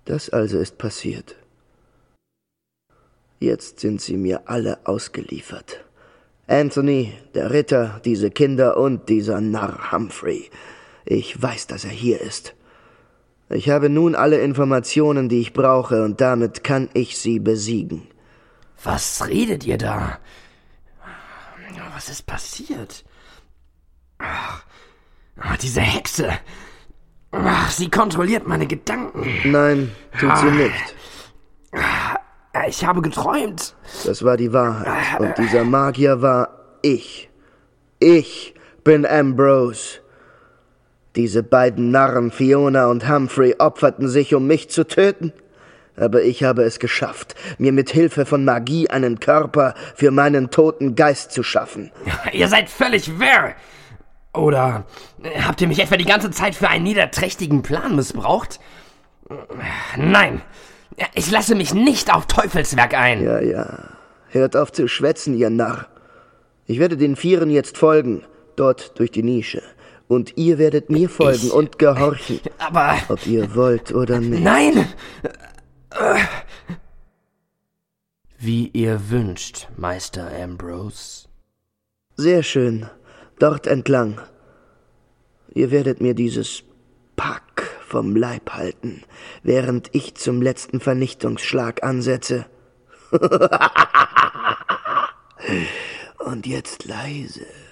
Das also ist passiert. Jetzt sind sie mir alle ausgeliefert. Anthony, der Ritter, diese Kinder und dieser Narr Humphrey. Ich weiß, dass er hier ist. Ich habe nun alle Informationen, die ich brauche, und damit kann ich sie besiegen. Was redet ihr da? Was ist passiert? Ach, diese Hexe. Ach, sie kontrolliert meine Gedanken. Nein, tut sie nicht. Ich habe geträumt. Das war die Wahrheit. Und dieser Magier war ich. Ich bin Ambrose. Diese beiden Narren, Fiona und Humphrey, opferten sich, um mich zu töten. Aber ich habe es geschafft, mir mit Hilfe von Magie einen Körper für meinen toten Geist zu schaffen. Ihr seid völlig wirr. Oder habt ihr mich etwa die ganze Zeit für einen niederträchtigen Plan missbraucht? Nein, ich lasse mich nicht auf Teufelswerk ein. Ja. Hört auf zu schwätzen, ihr Narr. Ich werde den Vieren jetzt folgen, dort durch die Nische. Und ihr werdet mir folgen und gehorchen. Aber... ob ihr wollt oder nicht. Nein! Wie ihr wünscht, Meister Ambrose. Sehr schön. Dort entlang. Ihr werdet mir dieses Pack vom Leib halten, während ich zum letzten Vernichtungsschlag ansetze. Und jetzt leise.